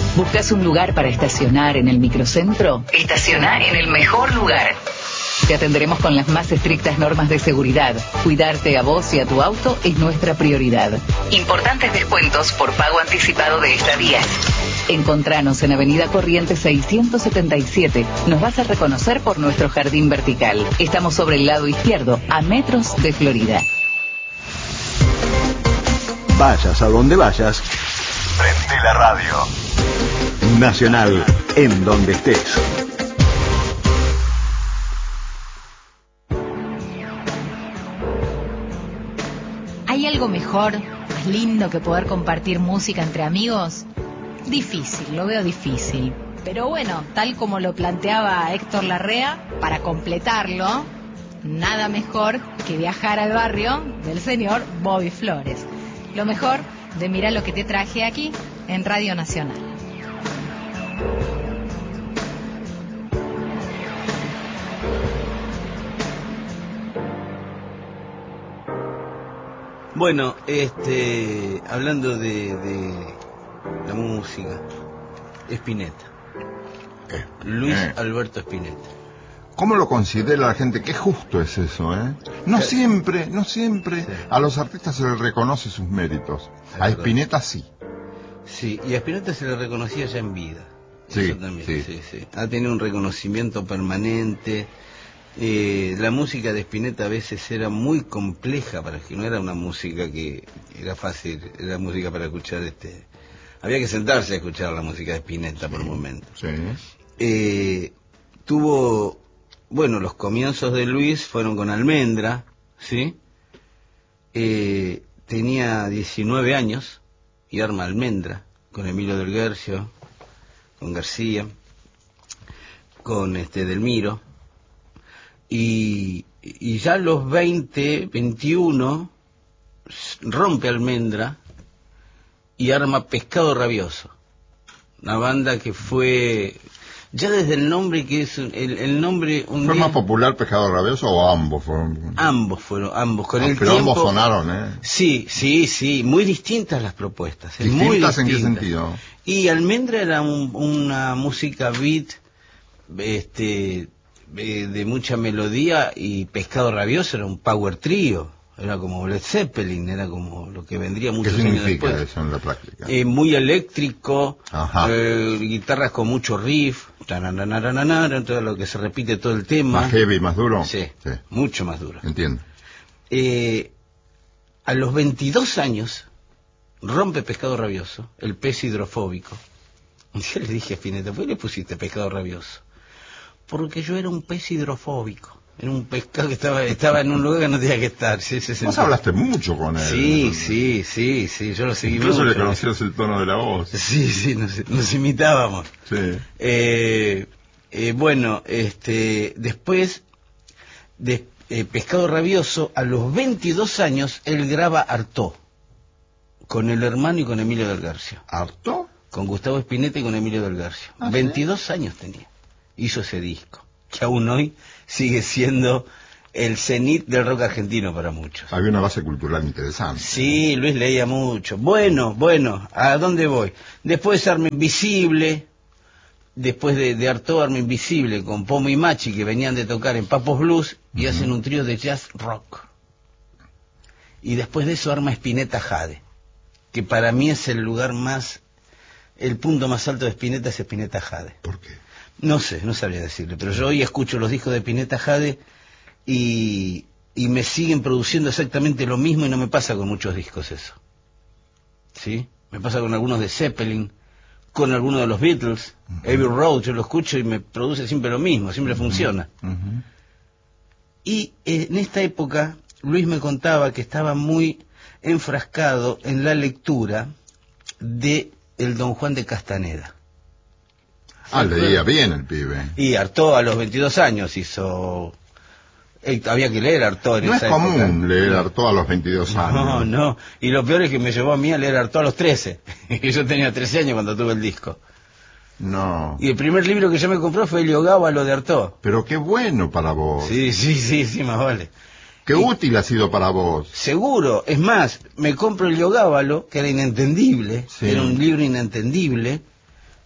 ¿Buscas un lugar para estacionar en el microcentro? Estaciona en el mejor lugar. Te atenderemos con las más estrictas normas de seguridad. Cuidarte a vos y a tu auto es nuestra prioridad. Importantes descuentos por pago anticipado de estadías. Encontranos en Avenida Corrientes 677. Nos vas a reconocer por nuestro jardín vertical. Estamos sobre el lado izquierdo, a metros de Florida. Vayas a donde vayas, prende la radio. Nacional, en donde estés. ¿Hay algo mejor, más lindo que poder compartir música entre amigos? Difícil, lo veo difícil. Pero bueno, tal como lo planteaba Héctor Larrea, para completarlo, nada mejor que viajar al barrio del señor Bobby Flores. Lo mejor de Mirá lo que te traje aquí en Radio Nacional. Bueno, hablando de la música, Spinetta. Luis Alberto Spinetta. ¿Cómo lo considera la gente? Qué justo es eso, ¿eh? No siempre sí. A los artistas se les reconoce sus méritos. A Spinetta sí. Sí, y a Spinetta se le reconocía ya en vida. Sí, eso también, sí. Ha tenido un reconocimiento permanente. La música de Spinetta a veces era muy compleja, para que no era una música que era fácil, era música para escuchar había que sentarse a escuchar la música de Spinetta por momentos. Sí. Tuvo, bueno, los comienzos de Luis fueron con Almendra, ¿sí? Tenía 19 años y arma Almendra, con Emilio del Guercio, con García, con Delmiro. Y ya a los 20, 21, rompe Almendra y arma Pescado Rabioso. Una banda que fue, ya desde el nombre, que es el nombre... ¿Fue más popular Pescado Rabioso o ambos fueron? Ambos. Con el pero tiempo, ambos sonaron, ¿eh? Sí. Muy distintas las propuestas. ¿Distintas muy distintas. en qué sentido? Y Almendra era una música beat, de mucha melodía, y Pescado Rabioso era un power trío, era como Led Zeppelin, era como lo que vendría muchos años después. ¿Qué significa eso en la práctica? Muy eléctrico, guitarras con mucho riff, todo lo que se repite todo el tema. ¿Más heavy, más duro? Sí, mucho más duro. Entiendo. A los 22 años rompe Pescado Rabioso, el pez hidrofóbico. Y yo le dije a Spinetta, ¿por qué le pusiste Pescado Rabioso? Porque yo era un pez hidrofóbico. Era un pescado que estaba en un lugar que no tenía que estar. Vos hablaste mucho con él. Sí, yo lo seguí mucho. Incluso le conocías el tono de la voz. Sí, nos imitábamos. Sí. Bueno, después de Pescado Rabioso, a los 22 años, él graba Artaud, con el hermano y con Emilio del Guercio. ¿Artaud? Con Gustavo Spinetta y con Emilio del Guercio. 22 años tenía. Hizo ese disco, que aún hoy sigue siendo el cenit del rock argentino para muchos. Había una base cultural interesante. Sí, Luis leía mucho. Bueno, ¿a dónde voy? Después Arma Invisible, después de Artaud, Arma Invisible, con Pomo y Machi, que venían de tocar en Papos Blues, y hacen un trío de jazz rock. Y después de eso arma Spinetta Jade, que para mí es el punto más alto de Spinetta, es Spinetta Jade. ¿Por qué? No sé, no sabría decirle, pero yo hoy escucho los discos de Spinetta Jade y me siguen produciendo exactamente lo mismo, y no me pasa con muchos discos eso. ¿Sí? Me pasa con algunos de Zeppelin, con algunos de los Beatles, Abbey Road, yo lo escucho y me produce siempre lo mismo, siempre funciona. Y en esta época, Luis me contaba que estaba muy enfrascado en la lectura de el Don Juan de Castaneda. Leía bien el pibe. Y Artaud a los 22 años hizo... había que leer Artaud en esa época. No es común leer Artaud a los 22 años. No. Y lo peor es que me llevó a mí a leer Artaud a los 13. Y yo tenía 13 años cuando tuve el disco. No. Y el primer libro que yo me compré fue Heliogábalo de Artaud. Pero qué bueno para vos. Sí, más vale. Qué útil ha sido para vos. Seguro. Es más, me compro Heliogábalo, que era inentendible. Era un libro inentendible.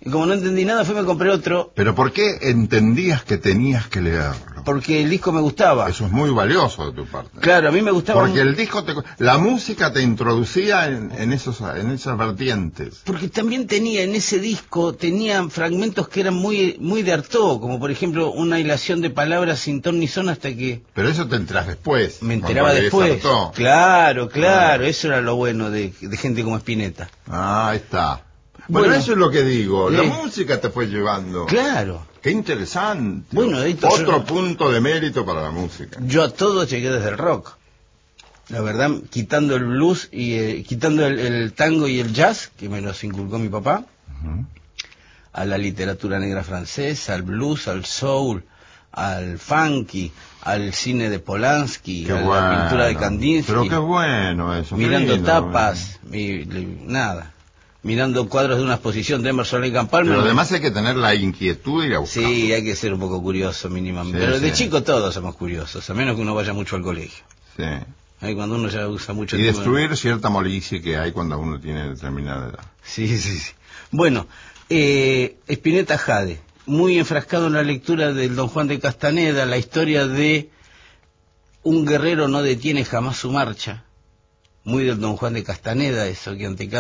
Y como no entendí nada, fui y me compré otro. ¿Pero por qué entendías que tenías que leerlo? Porque el disco me gustaba. Eso es muy valioso de tu parte. Claro, a mí me gustaba. Porque el disco la música te introducía en esas vertientes. Porque también tenía en ese disco, tenían fragmentos que eran muy de Artaud, como por ejemplo una hilación de palabras sin ton ni son hasta que... Pero eso te enterás después. Me enteraba después. Claro, eso era lo bueno de gente como Spinetta. Ah, ahí está. Bueno, eso es lo que digo. La música te fue llevando. Claro. Qué interesante. Bueno, otro punto de mérito para la música. Yo a todo llegué desde el rock. La verdad, quitando el blues y quitando el tango y el jazz, que me los inculcó mi papá, a la literatura negra francesa, al blues, al soul, al funky, al cine de Polanski, la pintura de Kandinsky. Pero qué bueno eso. Mirando tapas, mirando cuadros de una exposición de Emerson Lake and Palmer. Pero además hay que tener la inquietud de ir a buscar. Sí, hay que ser un poco curioso mínimamente. Sí, pero de chico todos somos curiosos, a menos que uno vaya mucho al colegio. Sí. Ahí cuando uno ya usa mucho... Y destruir cierta molicie que hay cuando uno tiene determinada edad. Sí. Bueno, Spinetta Jade, muy enfrascado en la lectura del Don Juan de Castaneda, la historia de un guerrero no detiene jamás su marcha. Muy del Don Juan de Castaneda, eso, que ante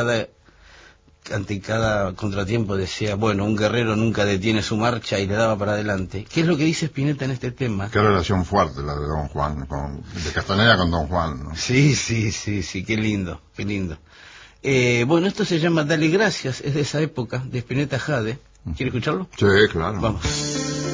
cada contratiempo decía, bueno, un guerrero nunca detiene su marcha y le daba para adelante. ¿Qué es lo que dice Spinetta en este tema? Qué relación fuerte la de Don Juan, de Castaneda con Don Juan, ¿no? Sí, qué lindo. Bueno, esto se llama Dale Gracias, es de esa época, de Spinetta Jade. ¿Quiere escucharlo? Sí, claro. Vamos.